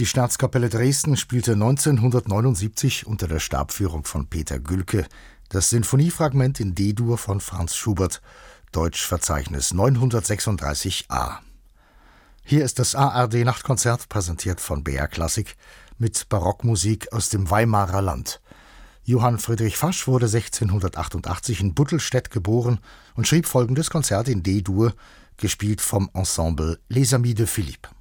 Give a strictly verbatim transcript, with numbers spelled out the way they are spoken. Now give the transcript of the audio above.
Die Staatskapelle Dresden spielte neunzehnhundertneunundsiebzig unter der Stabführung von Peter Gülke das Sinfoniefragment in D-Dur von Franz Schubert, Deutschverzeichnis neunhundertsechsunddreißig a. Hier ist das A R D-Nachtkonzert, präsentiert von B R Klassik, mit Barockmusik aus dem Weimarer Land. Johann Friedrich Fasch wurde sechzehnhundertachtundachtzig in Buttelstedt geboren und schrieb folgendes Konzert in D-Dur, gespielt vom Ensemble Les Amis de Philippe.